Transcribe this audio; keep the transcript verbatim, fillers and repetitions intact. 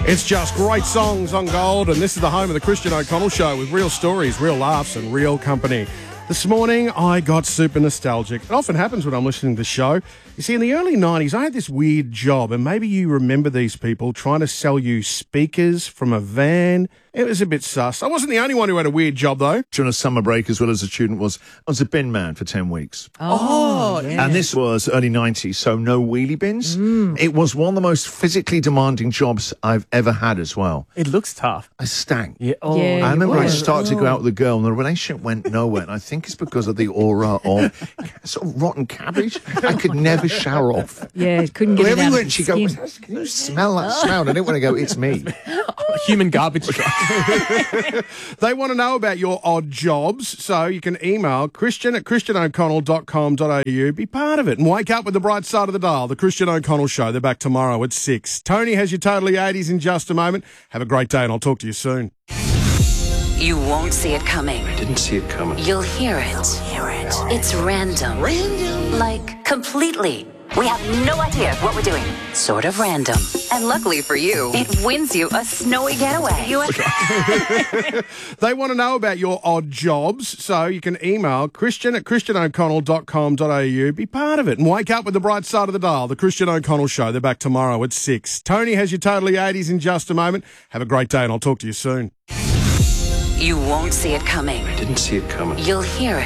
It's just great songs on Gold, and this is the home of the Christian O'Connell Show with real stories, real laughs and real company. This morning, I got super nostalgic. It often happens when I'm listening to the show. You see, in the early nineties, I had this weird job, and maybe you remember these people trying to sell you speakers from a van. It was a bit sus. I wasn't the only one who had a weird job, though. During a summer break, as well as a student, was I was a bin man for ten weeks. Oh, yeah. And this was early nineties, so no wheelie bins. Mm. It was one of the most physically demanding jobs I've ever had as well. It looks tough. I stank. Yeah. Oh, I remember I yeah. started to go Oh. out with a girl and the relationship went nowhere. And I think it's because of the aura of sort of rotten cabbage. I could never shower off. Yeah, couldn't get it Wherever out you of went, the she'd go, skin. "Can you smell that smell?" And I didn't want to go, "It's me." Human garbage truck. They want to know about your odd jobs, so you can email christian at christian o'connell dot com dot a u. Be part of it and wake up with the bright side of the dial. The Christian O'Connell Show. They're back tomorrow at six. Tony has your Totally eighties in just a moment. Have a great day, and I'll talk to you soon. You won't see it coming. I didn't see it coming. You'll hear it. Hear it. It's random. Random. Like, completely. We have no idea what we're doing. Sort of random. And luckily for you, it wins you a snowy getaway. You They want to know about your odd jobs, so you can email christian at christian o'connell dot com dot a u. Be part of it and wake up with the bright side of the dial. The Christian O'Connell Show. They're back tomorrow at six. Tony has your Totally eighties in just a moment. Have a great day, and I'll talk to you soon. You won't see it coming. I didn't see it coming. You'll hear it.